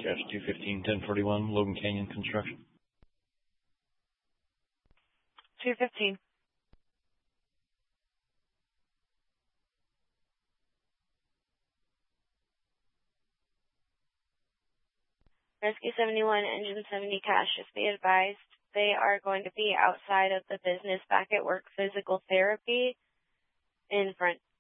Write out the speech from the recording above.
Cash 215-1041, Logan Canyon Construction. 215. Rescue 71, Engine 70 Cash, just be advised they are going to be outside of the business back at work physical therapy in front